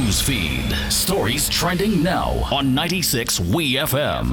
News feed. Stories trending now on 96 WeFM.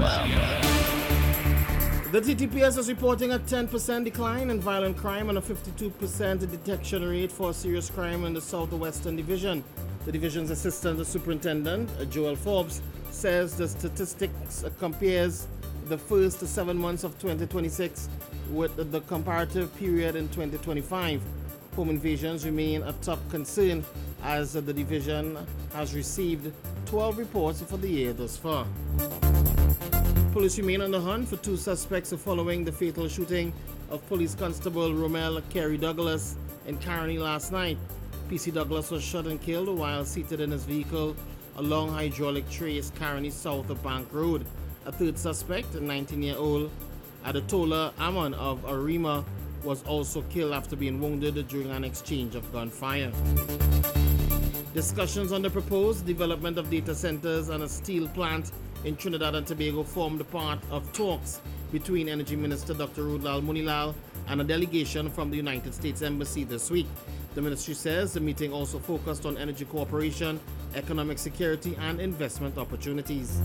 The TTPS is reporting a 10% decline in violent crime and a 52% detection rate for serious crime in the Southwestern Division. The division's assistant superintendent, Joel Forbes, says the statistics compares the first 7 months of 2026 with the comparative period in 2025. Home invasions remain a top concern as the division has received 12 reports for the year thus far. Police remain on the hunt for 2 suspects following the fatal shooting of Police Constable Romel Kerry Douglas in Caroni last night. PC Douglas was shot and killed while seated in his vehicle along Hydraulic Trace, Caroni South of Bank Road. A third suspect, a 19-year-old Adetola Amon of Arima, was also killed after being wounded during an exchange of gunfire. Discussions on the proposed development of data centers and a steel plant in Trinidad and Tobago formed part of talks between Energy Minister Dr. Rudlal Munilal and a delegation from the United States Embassy this week. The ministry says the meeting also focused on energy cooperation, economic security, and investment opportunities.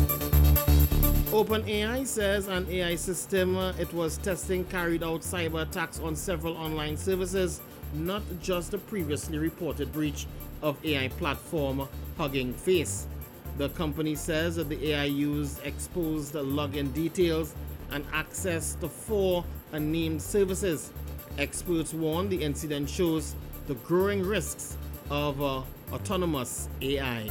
OpenAI says an AI system it was testing carried out cyber attacks on several online services, not just the previously reported breach of AI platform Hugging Face. The company says that the AI used exposed login details and access to 4 unnamed services. Experts warn the incident shows the growing risks of autonomous AI.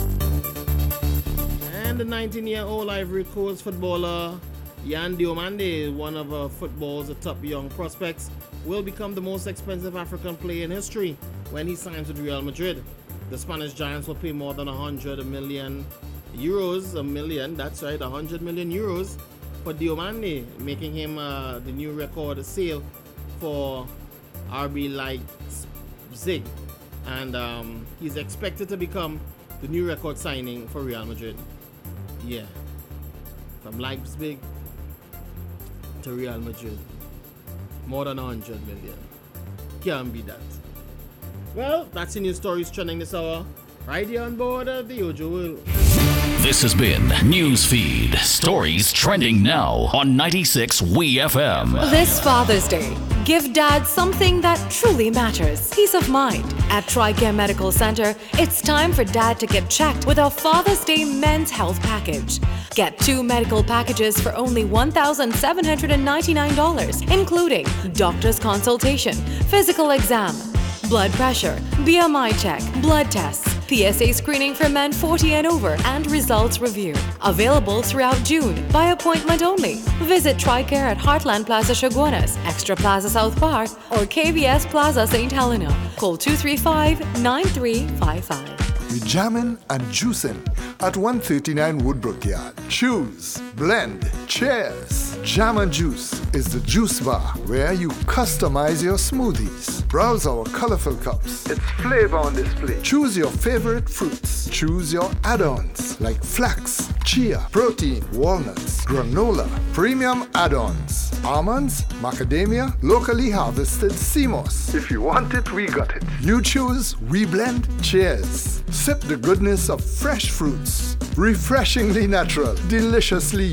And the 19-year-old Ivory Coast footballer Yan Diomande, one of football's top young prospects, will become the most expensive African player in history when he signs with Real Madrid. The Spanish Giants will pay more than 100 million euros, 100 million euros for Diomande, making him the new record sale for RB Leipzig. And he's expected to become the new record signing for Real Madrid. Yeah, from Leipzig to Real Madrid, more than 100 million. Can't be that. Well, that's the news stories trending this hour, right here on board the Ojo World. This has been Newsfeed. Stories trending now on 96 WeFM. This Father's Day, give Dad something that truly matters. Peace of mind. At TRICARE Medical Center, it's time for Dad to get checked with our Father's Day Men's Health Package. Get 2 medical packages for only $1,799, including doctor's consultation, physical exam, blood pressure, BMI check, blood tests, PSA screening for men 40 and over, and results review. Available throughout June by appointment only. Visit TRICARE at Heartland Plaza Chaguanas, Extra Plaza South Park, or KBS Plaza St. Helena. Call 235-9355. We jamming and juicing at 139 Woodbrook Yard. Choose, blend, cheers. Jam and Juice is the juice bar where you customize your smoothies. Browse our colorful cups. It's flavor on display. Choose your favorite fruits. Choose your add-ons like flax, chia, protein, walnuts, granola, premium add-ons, almonds, macadamia, locally harvested CMOS. If you want it, we got it. You choose, we blend, cheers. Sip the goodness of fresh fruits. Refreshingly natural, deliciously